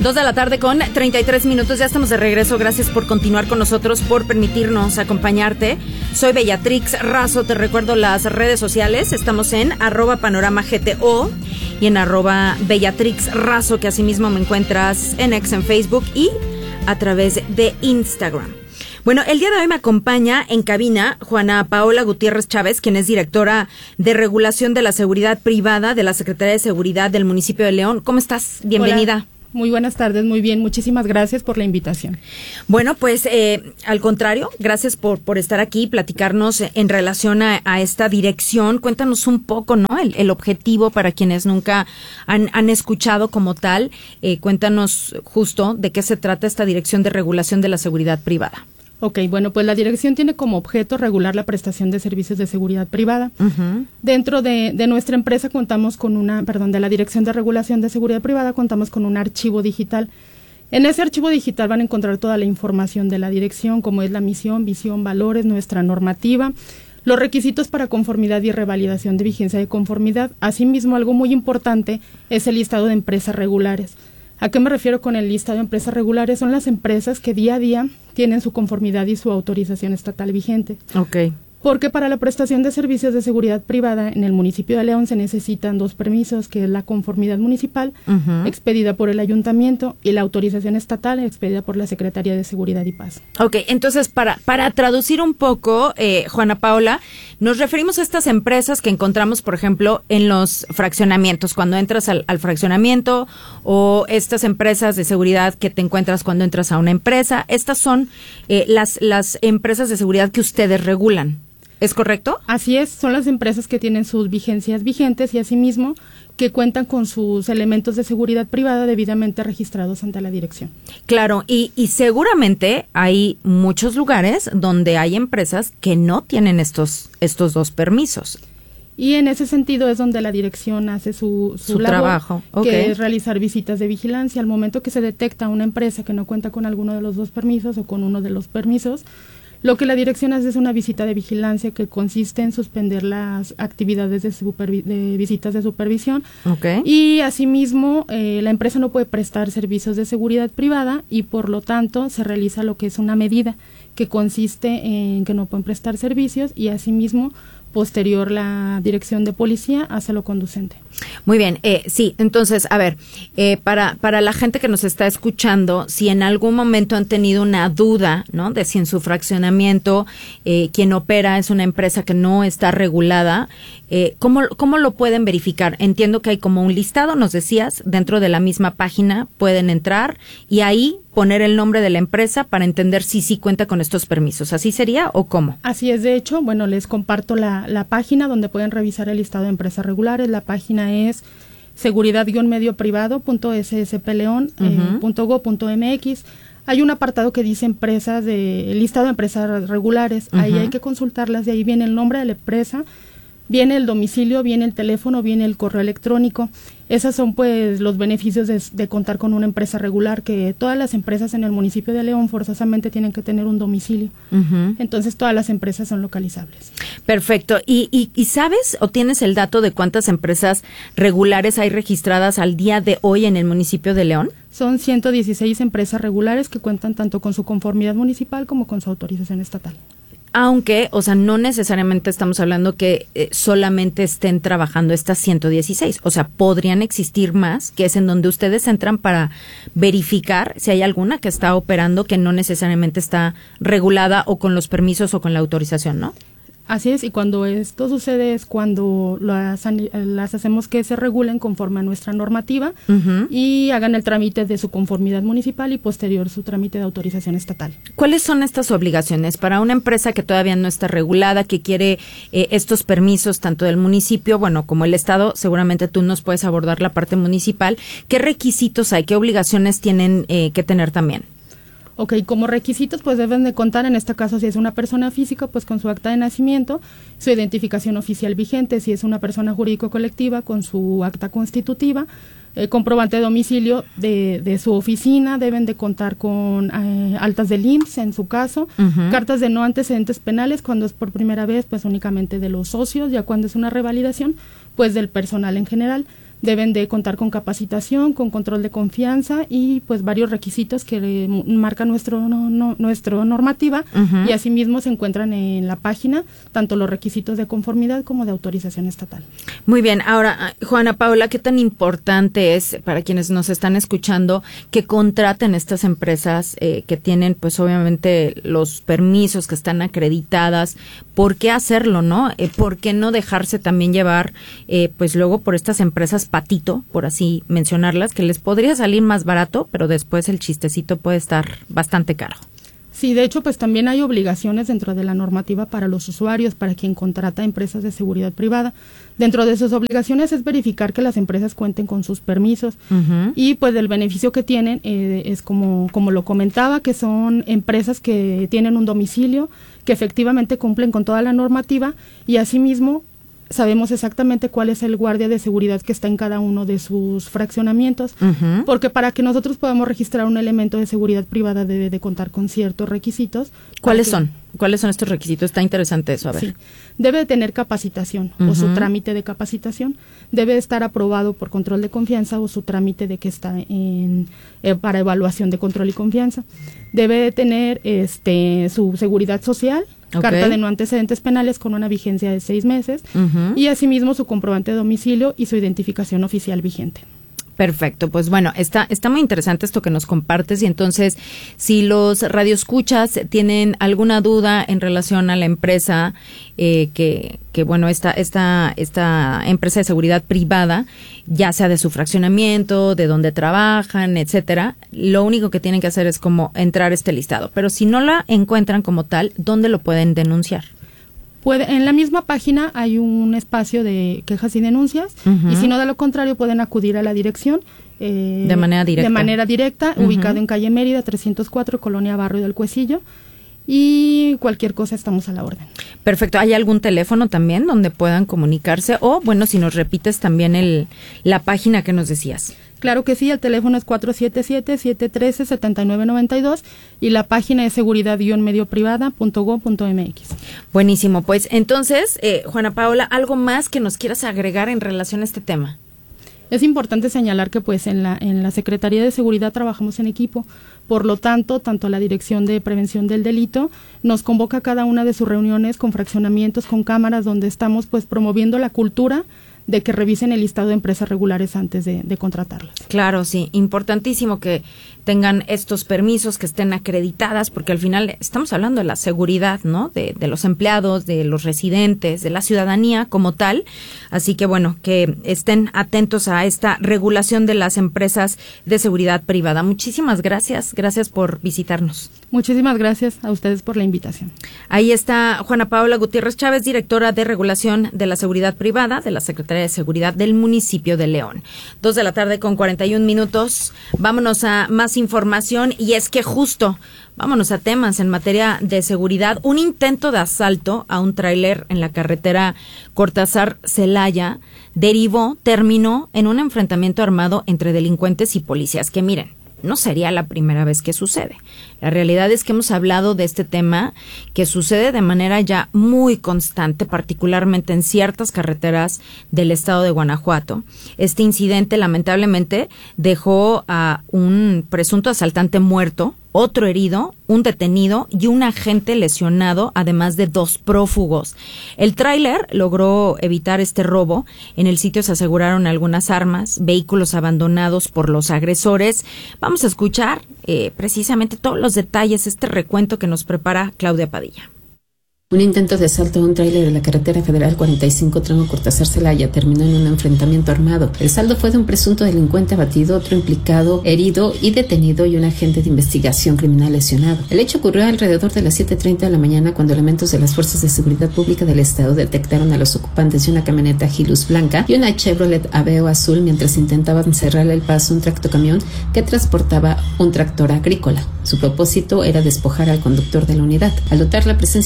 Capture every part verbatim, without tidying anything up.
Dos de la tarde con treinta y tres minutos, ya estamos de regreso. Gracias por continuar con nosotros, por permitirnos acompañarte. Soy Bellatrix Razo, te recuerdo las redes sociales. Estamos en arroba panorama G T O y en arroba Bellatrix Razo, que asimismo me encuentras en X, en Facebook y a través de Instagram. Bueno, el día de hoy me acompaña en cabina Juana Paola Gutiérrez Chávez, quien es directora de regulación de la seguridad privada de la Secretaría de Seguridad del municipio de León. ¿Cómo estás? Bienvenida. Hola. Muy buenas tardes, muy bien. Muchísimas gracias por la invitación. Bueno, pues eh, al contrario, gracias por, por estar aquí y platicarnos en relación a, a esta dirección. Cuéntanos un poco, ¿no? El, el objetivo para quienes nunca han, han escuchado como tal. Eh, cuéntanos justo de qué se trata esta Dirección de Regulación de la Seguridad Privada. Ok, bueno, pues la dirección tiene como objeto regular la prestación de servicios de seguridad privada. Uh-huh. Dentro de, de nuestra empresa contamos con una, perdón, de la Dirección de Regulación de Seguridad Privada contamos con un archivo digital. En ese archivo digital van a encontrar toda la información de la dirección, como es la misión, visión, valores, nuestra normativa, los requisitos para conformidad y revalidación de vigencia de conformidad. Asimismo, algo muy importante es el listado de empresas regulares. ¿A qué me refiero con el listado de empresas regulares? Son las empresas que día a día tienen su conformidad y su autorización estatal vigente. Okay. Porque para la prestación de servicios de seguridad privada en el municipio de León se necesitan dos permisos, que es la conformidad municipal, uh-huh, expedida por el ayuntamiento, y la autorización estatal, expedida por la Secretaría de Seguridad y Paz. Ok, entonces para, para traducir un poco, eh, Juana Paola, nos referimos a estas empresas que encontramos, por ejemplo, en los fraccionamientos, cuando entras al, al fraccionamiento, o estas empresas de seguridad que te encuentras cuando entras a una empresa. Estas son eh, las, las empresas de seguridad que ustedes regulan. ¿Es correcto? Así es, son las empresas que tienen sus vigencias vigentes y asimismo que cuentan con sus elementos de seguridad privada debidamente registrados ante la dirección. Claro, y, y seguramente hay muchos lugares donde hay empresas que no tienen estos, estos dos permisos. Y en ese sentido es donde la dirección hace su, su, su labor, trabajo, okay, que es realizar visitas de vigilancia. Al momento que se detecta una empresa que no cuenta con alguno de los dos permisos o con uno de los permisos, lo que la dirección hace es una visita de vigilancia que consiste en suspender las actividades de, supervi- de visitas de supervisión. Okay. Y asimismo, eh, la empresa no puede prestar servicios de seguridad privada y por lo tanto se realiza lo que es una medida que consiste en que no pueden prestar servicios y asimismo posterior la dirección de policía hace lo conducente. Muy bien, eh, sí, entonces, a ver, eh, para para la gente que nos está escuchando, si en algún momento han tenido una duda, ¿no?, de si en su fraccionamiento eh, quien opera es una empresa que no está regulada, eh, ¿cómo, ¿cómo lo pueden verificar? Entiendo que hay como un listado, nos decías, dentro de la misma página pueden entrar y ahí poner el nombre de la empresa para entender si sí cuenta con estos permisos. ¿Así sería o cómo? Así es, de hecho, bueno, les comparto la, la página donde pueden revisar el listado de empresas regulares. La página es seguridad medio privado punto s s p león punto gob punto m x. Hay un apartado que dice empresas de el listado de empresas regulares. Uh-huh. Ahí hay que consultarlas, de ahí viene el nombre de la empresa, viene el domicilio, viene el teléfono, viene el correo electrónico. Esos son pues los beneficios de, de contar con una empresa regular, que todas las empresas en el municipio de León forzosamente tienen que tener un domicilio. Uh-huh. Entonces todas las empresas son localizables. Perfecto. ¿Y, y, y sabes o tienes el dato de cuántas empresas regulares hay registradas al día de hoy en el municipio de León? Son ciento dieciséis empresas regulares que cuentan tanto con su conformidad municipal como con su autorización estatal. Aunque, o sea, no necesariamente estamos hablando que eh, solamente estén trabajando estas ciento dieciséis. O sea, podrían existir más, que es en donde ustedes entran para verificar si hay alguna que está operando que no necesariamente está regulada o con los permisos o con la autorización, ¿no? Así es, y cuando esto sucede es cuando las, las hacemos que se regulen conforme a nuestra normativa, uh-huh, y hagan el trámite de su conformidad municipal y posterior su trámite de autorización estatal. ¿Cuáles son estas obligaciones para una empresa que todavía no está regulada, que quiere eh, estos permisos tanto del municipio, bueno, como el Estado? Seguramente tú nos puedes abordar la parte municipal. ¿Qué requisitos hay? ¿Qué obligaciones tienen eh, que tener también? Ok, como requisitos pues deben de contar, en este caso si es una persona física, pues con su acta de nacimiento, su identificación oficial vigente, si es una persona jurídico-colectiva, con su acta constitutiva, eh, comprobante de domicilio de, de su oficina, deben de contar con eh, altas del I M S S en su caso, uh-huh, cartas de no antecedentes penales, cuando es por primera vez pues únicamente de los socios, ya cuando es una revalidación pues del personal en general. deben de contar con capacitación, con control de confianza y pues varios requisitos que eh, marca nuestro no, no, nuestro normativa uh-huh. y asimismo se encuentran en la página tanto los requisitos de conformidad como de autorización estatal. Muy bien, ahora Juana Paula, ¿qué tan importante es para quienes nos están escuchando que contraten estas empresas eh, que tienen pues obviamente los permisos, que están acreditadas? ¿Por qué hacerlo, no? Eh, ¿Por qué no dejarse también llevar eh, pues luego por estas empresas patito, por así mencionarlas, que les podría salir más barato, pero después el chistecito puede estar bastante caro? Sí, de hecho, pues también hay obligaciones dentro de la normativa para los usuarios, para quien contrata empresas de seguridad privada. Dentro de sus obligaciones es verificar que las empresas cuenten con sus permisos uh-huh. y pues el beneficio que tienen eh, es como, como lo comentaba, que son empresas que tienen un domicilio, que efectivamente cumplen con toda la normativa y asimismo sabemos exactamente cuál es el guardia de seguridad que está en cada uno de sus fraccionamientos, uh-huh. porque para que nosotros podamos registrar un elemento de seguridad privada debe de contar con ciertos requisitos. ¿Cuáles son? ¿Cuáles son estos requisitos? Está interesante eso, a ver. Sí. Debe de tener capacitación uh-huh. o su trámite de capacitación, debe de estar aprobado por control de confianza o su trámite de que está en eh, para evaluación de control y confianza, debe de tener este su seguridad social, okay. carta de no antecedentes penales con una vigencia de seis meses uh-huh. y asimismo su comprobante de domicilio y su identificación oficial vigente. Perfecto, pues bueno, está está muy interesante esto que nos compartes y entonces si los radioescuchas tienen alguna duda en relación a la empresa eh, que que bueno esta esta esta empresa de seguridad privada, ya sea de su fraccionamiento, de dónde trabajan, etcétera, lo único que tienen que hacer es como entrar a este listado, pero si no la encuentran como tal, ¿dónde lo pueden denunciar? Puede, en la misma página hay un espacio de quejas y denuncias uh-huh. y si no de lo contrario pueden acudir a la dirección eh, de manera directa, de manera directa uh-huh. ubicado en calle Mérida trescientos cuatro, Colonia Barrio del Cuecillo, y cualquier cosa estamos a la orden. Perfecto. ¿Hay algún teléfono también donde puedan comunicarse? O bueno, si nos repites también el la página que nos decías. Claro que sí, el teléfono es cuatro siete siete, siete uno tres, siete nueve nueve dos y la página es seguridad guion medio privada punto gob punto m x. Buenísimo, pues entonces, eh, Juana Paola, ¿algo más que nos quieras agregar en relación a este tema? Es importante señalar que pues en la en la Secretaría de Seguridad trabajamos en equipo, por lo tanto, tanto la Dirección de Prevención del Delito nos convoca a cada una de sus reuniones con fraccionamientos, con cámaras, donde estamos pues promoviendo la cultura de que revisen el listado de empresas regulares antes de, de contratarlas. Claro, sí, importantísimo que tengan estos permisos, que estén acreditadas, porque al final estamos hablando de la seguridad, ¿no? De, de los empleados, de los residentes, de la ciudadanía como tal. Así que bueno, que estén atentos a esta regulación de las empresas de seguridad privada. Muchísimas gracias, gracias por visitarnos. Muchísimas gracias a ustedes por la invitación. Ahí está Juana Paola Gutiérrez Chávez, directora de regulación de la seguridad privada de la Secretaría de Seguridad del municipio de León. Dos de la tarde con cuarenta y un minutos. Vámonos a más información y es que justo, vámonos a temas en materia de seguridad. Un intento de asalto a un tráiler en la carretera Cortázar-Celaya derivó, terminó en un enfrentamiento armado entre delincuentes y policías que miren, no sería la primera vez que sucede. La realidad es que hemos hablado de este tema que sucede de manera ya muy constante, particularmente en ciertas carreteras del estado de Guanajuato. Este incidente lamentablemente dejó a un presunto asaltante muerto, otro herido, un detenido y un agente lesionado, además de dos prófugos. El tráiler logró evitar este robo. En el sitio se aseguraron algunas armas, vehículos abandonados por los agresores. Vamos a escuchar eh, precisamente todos los detalles, este recuento que nos prepara Claudia Padilla. Un intento de asalto a un tráiler de la carretera federal cuarenta y cinco tramo Cortázar-Celaya terminó en un enfrentamiento armado. El saldo fue de un presunto delincuente abatido, otro implicado herido y detenido y un agente de investigación criminal lesionado. El hecho ocurrió alrededor de las siete treinta de la mañana cuando elementos de las Fuerzas de Seguridad Pública del Estado detectaron a los ocupantes de una camioneta Hilux blanca y una Chevrolet Aveo azul mientras intentaban cerrarle el paso a un tractocamión que transportaba un tractor agrícola. Su propósito era despojar al conductor de la unidad. Al notar la presencia de los uniformados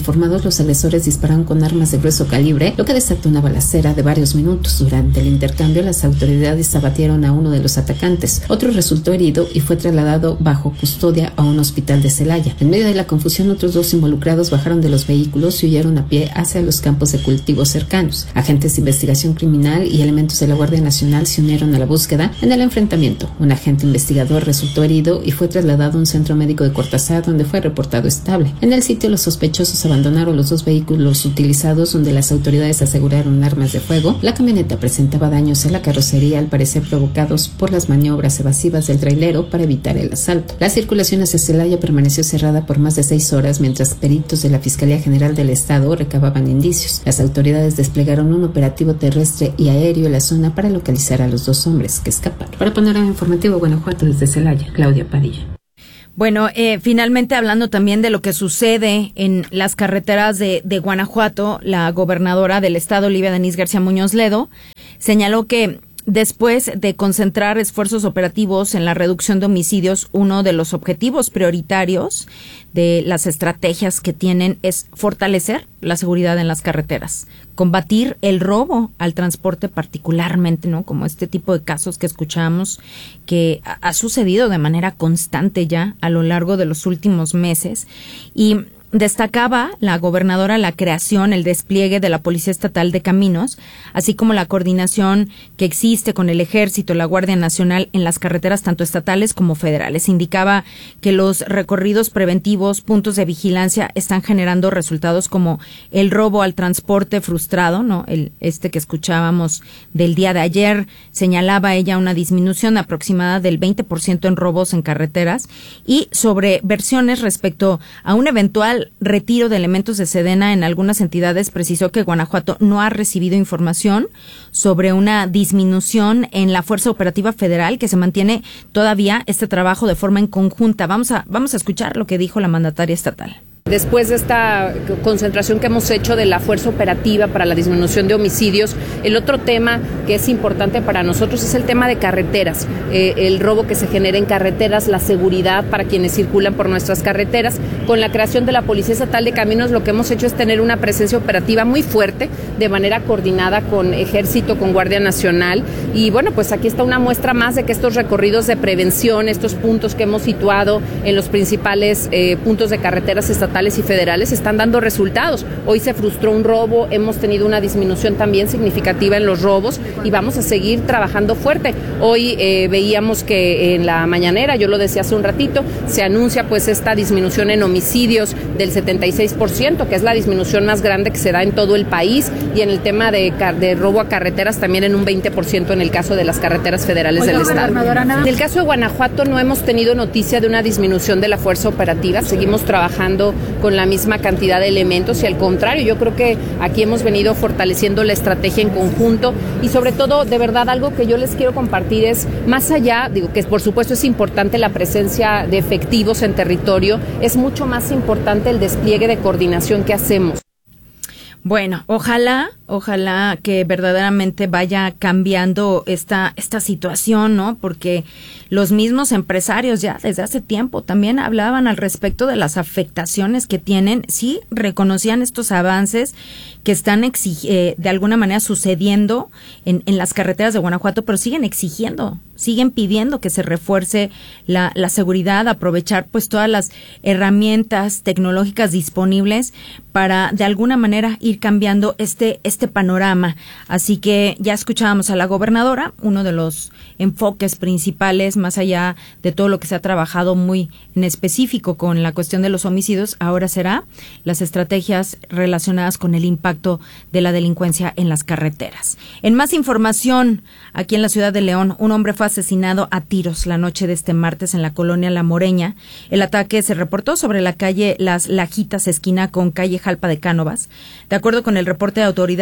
uniformados, los agresores dispararon con armas de grueso calibre, lo que desató una balacera de varios minutos. Durante el intercambio, las autoridades abatieron a uno de los atacantes. Otro resultó herido y fue trasladado bajo custodia a un hospital de Celaya. En medio de la confusión, otros dos involucrados bajaron de los vehículos y huyeron a pie hacia los campos de cultivos cercanos. Agentes de investigación criminal y elementos de la Guardia Nacional se unieron a la búsqueda. En el enfrentamiento, un agente investigador resultó herido y fue trasladado a un centro médico de Cortázar, donde fue reportado estable. En el sitio, los sospechosos abandonaron los dos vehículos utilizados, donde las autoridades aseguraron armas de fuego. La camioneta presentaba daños en la carrocería, al parecer provocados por las maniobras evasivas del trailero para evitar el asalto. La circulación hacia Celaya permaneció cerrada por más de seis horas, mientras peritos de la Fiscalía General del Estado recababan indicios. Las autoridades desplegaron un operativo terrestre y aéreo en la zona para localizar a los dos hombres que escaparon. Para Panorama Informativo Guanajuato, desde Celaya, Claudia Padilla. Bueno, eh, finalmente hablando también de lo que sucede en las carreteras de, de Guanajuato, la gobernadora del estado, Olivia Denise García Muñoz Ledo, señaló que después de concentrar esfuerzos operativos en la reducción de homicidios, uno de los objetivos prioritarios de las estrategias que tienen es fortalecer la seguridad en las carreteras, combatir el robo al transporte particularmente, ¿no? Como este tipo de casos que escuchamos que ha sucedido de manera constante ya a lo largo de los últimos meses. Y destacaba la gobernadora la creación, el despliegue de la Policía Estatal de Caminos, así como la coordinación que existe con el Ejército, la Guardia Nacional en las carreteras tanto estatales como federales. Indicaba que los recorridos preventivos, puntos de vigilancia están generando resultados como el robo al transporte frustrado, ¿no? El este que escuchábamos del día de ayer. Señalaba ella una disminución aproximada del veinte por ciento en robos en carreteras, y sobre versiones respecto a un eventual retiro de elementos de Sedena en algunas entidades, precisó que Guanajuato no ha recibido información sobre una disminución en la Fuerza Operativa Federal, que se mantiene todavía este trabajo de forma en conjunta. Vamos a, vamos a escuchar lo que dijo la mandataria estatal. Después de esta concentración que hemos hecho de la fuerza operativa para la disminución de homicidios, el otro tema que es importante para nosotros es el tema de carreteras, eh, el robo que se genera en carreteras, la seguridad para quienes circulan por nuestras carreteras. Con la creación de la Policía Estatal de Caminos, lo que hemos hecho es tener una presencia operativa muy fuerte, de manera coordinada con Ejército, con Guardia Nacional, y bueno, pues aquí está una muestra más de que estos recorridos de prevención, estos puntos que hemos situado en los principales eh, puntos de carreteras estatales y federales están dando resultados. Hoy se frustró un robo, hemos tenido una disminución también significativa en los robos y vamos a seguir trabajando fuerte. Hoy eh, veíamos que en la mañanera, yo lo decía hace un ratito, se anuncia pues esta disminución en homicidios del setenta y seis por ciento, que es la disminución más grande que se da en todo el país, y en el tema de, de robo a carreteras también en un veinte por ciento en el caso de las carreteras federales Oiga, del estado. En el caso de Guanajuato no hemos tenido noticia de una disminución de la fuerza operativa, seguimos trabajando con la misma cantidad de elementos y al contrario, yo creo que aquí hemos venido fortaleciendo la estrategia en conjunto y sobre todo, de verdad, algo que yo les quiero compartir es, más allá, digo que por supuesto es importante la presencia de efectivos en territorio, es mucho más importante el despliegue de coordinación que hacemos. Bueno, ojalá, ojalá que verdaderamente vaya cambiando esta esta situación, ¿no? Porque los mismos empresarios ya desde hace tiempo también hablaban al respecto de las afectaciones que tienen. Sí, reconocían estos avances que están exig- eh, de alguna manera sucediendo en, en las carreteras de Guanajuato, pero siguen exigiendo, siguen pidiendo que se refuerce la, la seguridad, aprovechar pues todas las herramientas tecnológicas disponibles para de alguna manera ir cambiando este este panorama. Así que ya escuchábamos a la gobernadora, uno de los enfoques principales, más allá de todo lo que se ha trabajado muy en específico con la cuestión de los homicidios, ahora será las estrategias relacionadas con el impacto de la delincuencia en las carreteras. En más información, aquí en la ciudad de León, un hombre fue asesinado a tiros la noche de este martes en la colonia La Moreña. El ataque se reportó sobre la calle Las Lajitas, esquina con calle Jalpa de Cánovas. De acuerdo con el reporte de autoridades,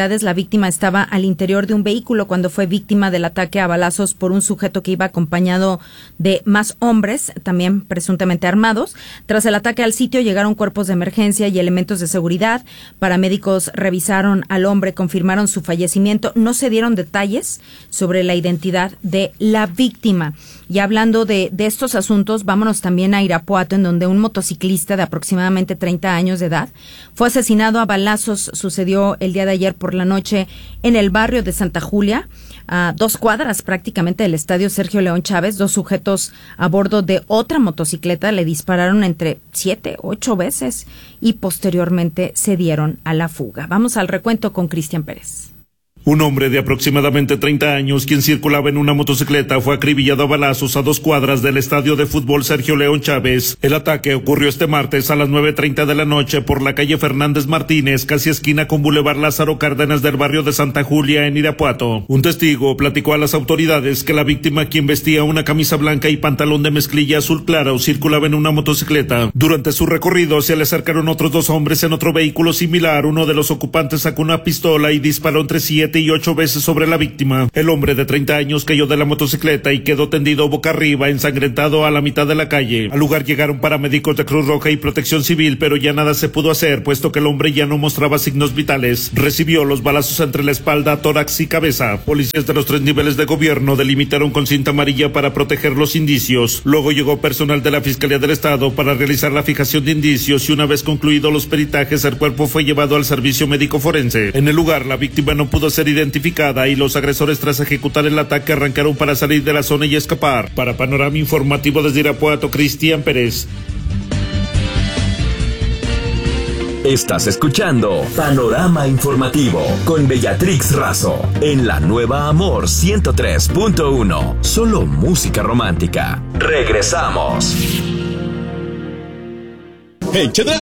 autoridades, la víctima estaba al interior de un vehículo cuando fue víctima del ataque a balazos por un sujeto que iba acompañado de más hombres, también presuntamente armados. Tras el ataque al sitio llegaron cuerpos de emergencia y elementos de seguridad. Paramédicos revisaron al hombre, confirmaron su fallecimiento. No se dieron detalles sobre la identidad de la víctima. Y hablando de, de estos asuntos, vámonos también a Irapuato, en donde un motociclista de aproximadamente treinta años de edad fue asesinado a balazos. Sucedió el día de ayer por la noche en el barrio de Santa Julia, a dos cuadras prácticamente del estadio Sergio León Chávez. Dos sujetos a bordo de otra motocicleta le dispararon entre siete, ocho veces y posteriormente se dieron a la fuga. Vamos al recuento con Cristian Pérez. Un hombre de aproximadamente treinta años, quien circulaba en una motocicleta, fue acribillado a balazos a dos cuadras del estadio de fútbol Sergio León Chávez. El ataque ocurrió este martes a las nueve treinta de la noche por la calle Fernández Martínez, casi esquina con Boulevard Lázaro Cárdenas del barrio de Santa Julia, en Irapuato. Un testigo platicó a las autoridades que la víctima, quien vestía una camisa blanca y pantalón de mezclilla azul claro, circulaba en una motocicleta. Durante su recorrido se le acercaron otros dos hombres en otro vehículo similar. Uno de los ocupantes sacó una pistola y disparó entre siete y ocho veces sobre la víctima. El hombre de treinta años cayó de la motocicleta y quedó tendido boca arriba, ensangrentado a la mitad de la calle. Al lugar llegaron paramédicos de Cruz Roja y Protección Civil, pero ya nada se pudo hacer, puesto que el hombre ya no mostraba signos vitales. Recibió los balazos entre la espalda, tórax y cabeza. Policías de los tres niveles de gobierno delimitaron con cinta amarilla para proteger los indicios. Luego llegó personal de la Fiscalía del Estado para realizar la fijación de indicios y una vez concluidos los peritajes, el cuerpo fue llevado al servicio médico forense. En el lugar, la víctima no pudo ser identificada y los agresores, tras ejecutar el ataque, arrancaron para salir de la zona y escapar. Para Panorama Informativo desde Irapuato, Cristian Pérez. Estás escuchando Panorama Informativo con Bellatrix Razo en la nueva Amor ciento tres punto uno. Solo música romántica. Regresamos. En Chedraui